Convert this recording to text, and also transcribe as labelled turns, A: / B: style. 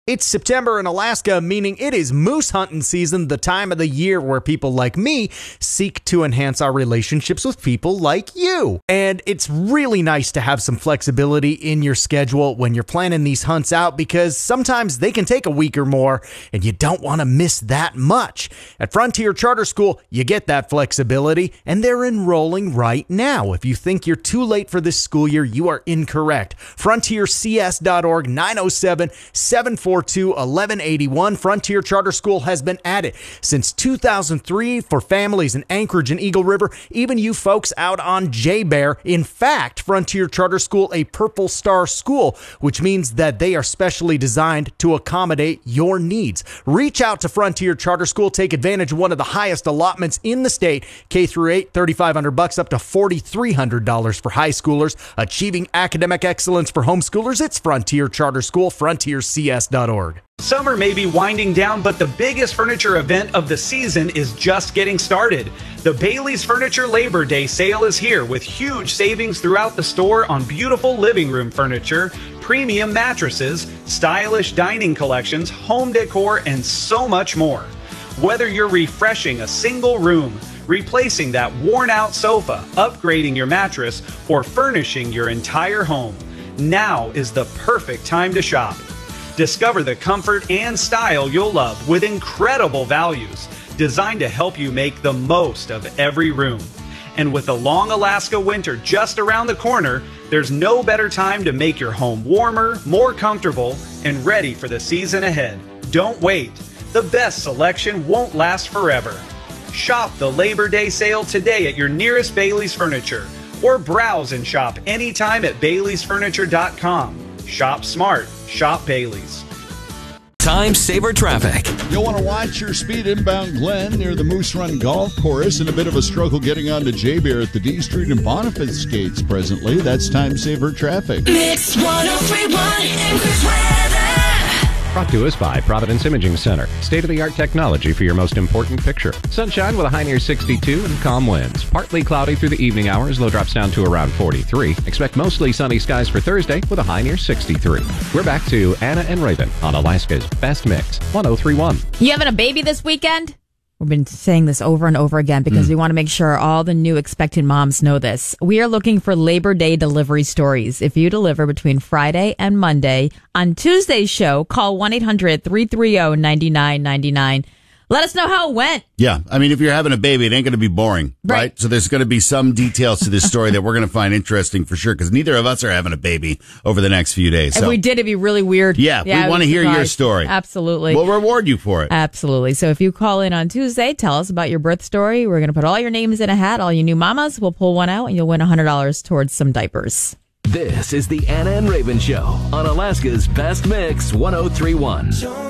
A: It's September in Alaska, meaning it is moose hunting season, the time of the year where people like me seek to enhance our relationships with people like you. And it's really nice to have some flexibility in your schedule when you're planning these hunts out, because sometimes they can take a week or more and you don't want to miss that much. At Frontier Charter School, you get that flexibility, and they're enrolling right now. If you think you're too late for this school year, you are incorrect. FrontierCS.org, 907-742-1181. Frontier Charter School has been at it since 2003 for families in Anchorage and Eagle River, even you folks out on J-Bear. In fact, Frontier Charter School, a Purple Star school, which means that they are specially designed to accommodate your needs. Reach out to Frontier Charter School. Take advantage of one of the highest allotments in the state, K through 8, $3,500 up to $4,300 for high schoolers. Achieving academic excellence for homeschoolers. It's Frontier Charter School, frontiercs.org.
B: Summer may be winding down, but the biggest furniture event of the season is just getting started. The Bailey's Furniture Labor Day sale is here with huge savings throughout the store on beautiful living room furniture, premium mattresses, stylish dining collections, home decor, and so much more. Whether you're refreshing a single room, replacing that worn-out sofa, upgrading your mattress, or furnishing your entire home, now is the perfect time to shop. Discover the comfort and style you'll love with incredible values designed to help you make the most of every room. And with the long Alaska winter just around the corner, there's no better time to make your home warmer, more comfortable, and ready for the season ahead. Don't wait. The best selection won't last forever. Shop the Labor Day sale today at your nearest Bailey's Furniture, or browse and shop anytime at baileysfurniture.com. Shop smart. Shop Bailey's.
C: Time Saver Traffic.
D: You'll want to watch your speed inbound Glen near the Moose Run Golf Course, and a bit of a struggle getting onto J-Bear at the D Street and Boniface gates presently. That's Time Saver Traffic.
E: Mix 103.1 Anchorage weather.
F: Brought to us by Providence Imaging Center. State-of-the-art technology for your most important picture. Sunshine with a high near 62 and calm winds. Partly cloudy through the evening hours. Low drops down to around 43. Expect mostly sunny skies for Thursday with a high near 63. We're back to Anna and Raven on Alaska's Best Mix, 103.1.
G: You having a baby this weekend? We've been saying this over and over again because we want to make sure all the new expectant moms know this. We are looking for Labor Day delivery stories. If you deliver between Friday and Monday, on Tuesday's show, call 1-800-330-9999. Let us know how it went.
H: Yeah. I mean, if you're having a baby, it ain't going to be boring, right? So there's going to be some details to this story that we're going to find interesting for sure, because neither of us are having a baby over the next few days.
G: If we did, it'd be really weird.
H: Yeah, we want to hear your story.
G: Absolutely.
H: We'll reward you for it.
G: Absolutely. So if you call in on Tuesday, tell us about your birth story. We're going to put all your names in a hat, all you new mamas. We'll pull one out, and you'll win $100 towards some diapers.
C: This is the Anna and Raven Show on Alaska's Best Mix, 103.1.